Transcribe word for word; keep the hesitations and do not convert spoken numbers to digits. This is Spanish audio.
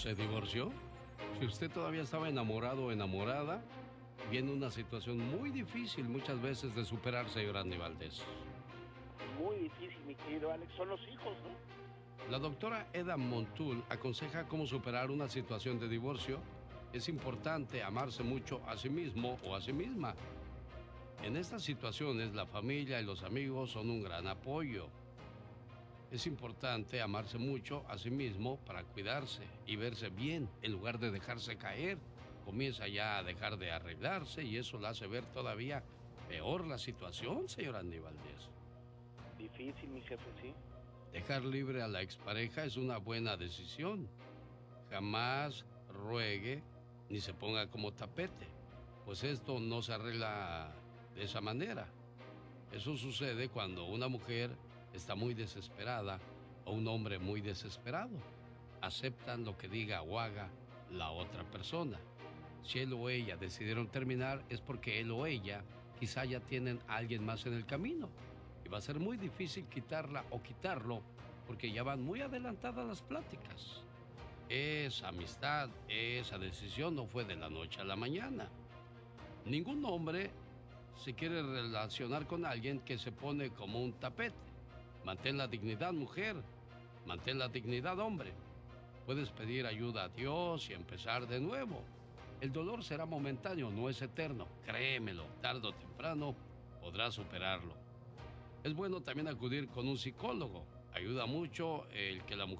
¿Se divorció? Si usted todavía estaba enamorado o enamorada, viene una situación muy difícil muchas veces de superar, señor Andy Valdés. Muy difícil, mi querido Alex. Son los hijos, ¿no? La doctora Eda Montul aconseja cómo superar una situación de divorcio. Es importante amarse mucho a sí mismo o a sí misma. En estas situaciones, la familia y los amigos son un gran apoyo. Es importante amarse mucho a sí mismo para cuidarse y verse bien en lugar de dejarse caer. Comienza ya a dejar de arreglarse y eso la hace ver todavía peor la situación, señor Andy Valdés. Difícil, mi jefe, sí. Dejar libre a la expareja es una buena decisión. Jamás ruegue ni se ponga como tapete, pues esto no se arregla de esa manera. Eso sucede cuando una mujer está muy desesperada o un hombre muy desesperado. Aceptan lo que diga o haga la otra persona. Si él o ella decidieron terminar es porque él o ella quizá ya tienen a alguien más en el camino. Y va a ser muy difícil quitarla o quitarlo porque ya van muy adelantadas las pláticas. Esa amistad, esa decisión no fue de la noche a la mañana. Ningún hombre se quiere relacionar con alguien que se pone como un tapete. Mantén la dignidad, mujer. Mantén la dignidad, hombre. Puedes pedir ayuda a Dios y empezar de nuevo. El dolor será momentáneo, no es eterno. Créemelo, tarde o temprano podrás superarlo. Es bueno también acudir con un psicólogo. Ayuda mucho el que la mujer